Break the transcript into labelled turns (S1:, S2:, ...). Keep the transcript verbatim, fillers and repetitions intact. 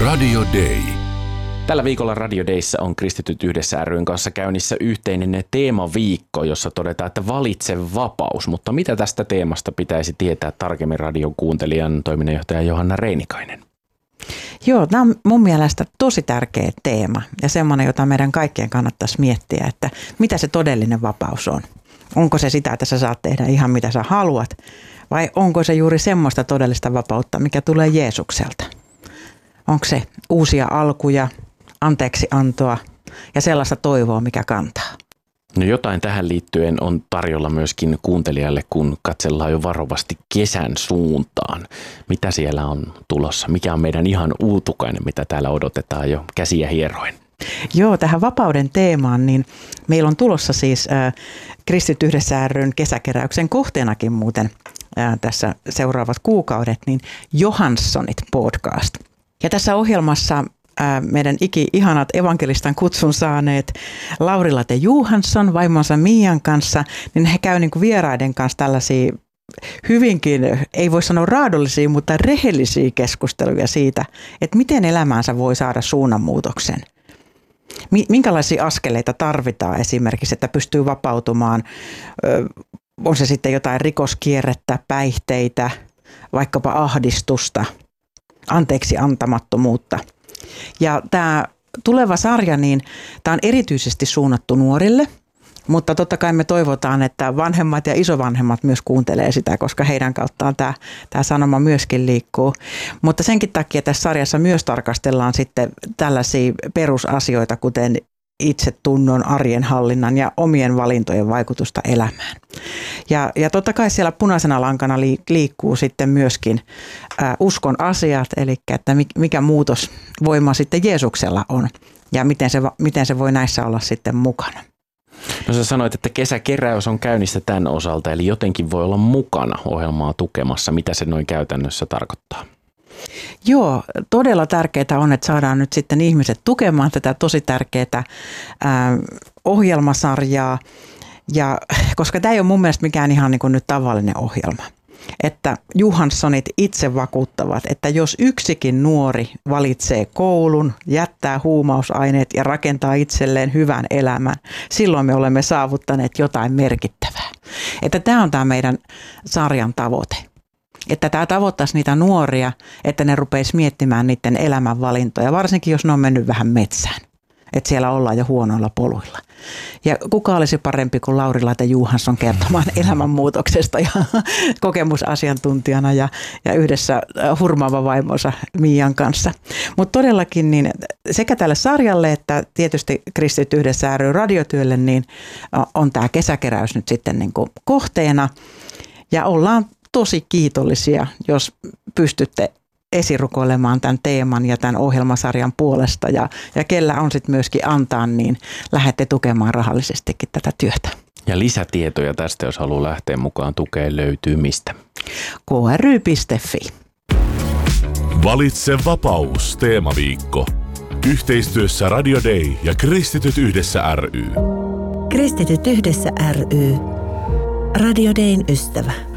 S1: Radio Day.
S2: Tällä viikolla Radio Dayssä on Kristityt yhdessä ry:n kanssa käynnissä yhteinen teemaviikko, jossa todetaan, että valitse vapaus. Mutta mitä tästä teemasta pitäisi tietää tarkemmin radion kuuntelijan toiminnanjohtaja Johanna Reinikainen?
S3: Joo, tämä on mun mielestä tosi tärkeä teema ja semmoinen, jota meidän kaikkien kannattaisi miettiä, että mitä se todellinen vapaus on. Onko se sitä, että sä saat tehdä ihan mitä sä haluat vai onko se juuri semmoista todellista vapautta, mikä tulee Jeesukselta? Onko se uusia alkuja, anteeksiantoa ja sellaista toivoa, mikä kantaa?
S2: No jotain tähän liittyen on tarjolla myöskin kuuntelijalle, kun katsellaan jo varovasti kesän suuntaan. Mitä siellä on tulossa? Mikä on meidän ihan uutukainen, mitä täällä odotetaan jo käsiä hieroin?
S3: Joo, tähän vapauden teemaan, niin meillä on tulossa siis äh, Kristityt yhdessä ry:n kesäkeräyksen kohteenakin muuten äh, tässä seuraavat kuukaudet, niin Johanssonit podcast. Ja tässä ohjelmassa meidän iki-ihanat evankelistan kutsun saaneet Lauri-Late Johansson vaimonsa Mian kanssa, niin he käy niin kuin vieraiden kanssa tällaisia hyvinkin, ei voi sanoa raadollisia, mutta rehellisiä keskusteluja siitä, että miten elämäänsä voi saada suunnanmuutoksen. Minkälaisia askeleita tarvitaan esimerkiksi, että pystyy vapautumaan, on se sitten jotain rikoskierrettä, päihteitä, vaikkapa ahdistusta, anteeksi antamattomuutta. Ja tämä tuleva sarja, niin tämä on erityisesti suunnattu nuorille, mutta totta kai me toivotaan, että vanhemmat ja isovanhemmat myös kuuntelee sitä, koska heidän kauttaan tämä, tämä sanoma myöskin liikkuu. Mutta senkin takia tässä sarjassa myös tarkastellaan sitten tällaisia perusasioita, kuten itsetunnon, arjen hallinnan ja omien valintojen vaikutusta elämään. Ja, ja totta kai siellä punaisena lankana liikkuu sitten myöskin ä, uskon asiat, eli että mikä muutosvoima sitten Jeesuksella on ja miten se, miten se voi näissä olla sitten mukana.
S2: No sä sanoit, että kesäkeräys on käynnissä tämän osalta, eli jotenkin voi olla mukana ohjelmaa tukemassa. Mitä se noin käytännössä tarkoittaa?
S3: Joo, todella tärkeää on, että saadaan nyt sitten ihmiset tukemaan tätä tosi tärkeää ää, ohjelmasarjaa, ja, koska tämä ei ole mun mielestä mikään ihan niin kuin nyt tavallinen ohjelma. Että Johanssonit itse vakuuttavat, että jos yksikin nuori valitsee koulun, jättää huumausaineet ja rakentaa itselleen hyvän elämän, silloin me olemme saavuttaneet jotain merkittävää. Että tämä on tämä meidän sarjan tavoite. Että tämä tavoittaisi niitä nuoria, että ne rupeisi miettimään niiden elämänvalintoja, varsinkin jos ne on mennyt vähän metsään. Että siellä ollaan jo huonoilla poluilla. Ja kuka olisi parempi kuin Lauri-Late Johansson kertomaan elämänmuutoksesta ja kokemusasiantuntijana ja, ja yhdessä hurmaava vaimonsa Mian kanssa. Mutta todellakin niin sekä tälle sarjalle että tietysti Kristityt yhdessä ry:n radiotyölle niin on tämä kesäkeräys nyt sitten niin kuin kohteena. Ja ollaan tosi kiitollisia, jos pystytte esirukoilemaan tämän teeman ja tämän ohjelmasarjan puolesta. Ja, ja kellä on sitten myöskin antaa, niin lähdette tukemaan rahallisestikin tätä työtä.
S2: Ja lisätietoja tästä, jos haluaa lähteä mukaan tukeen, löytyy mistä?
S3: k r y piste f i.
S1: Valitse vapaus teemaviikko. Yhteistyössä Radio Day ja Kristityt yhdessä ry.
S4: Kristityt yhdessä ry. Radio Dayn ystävä.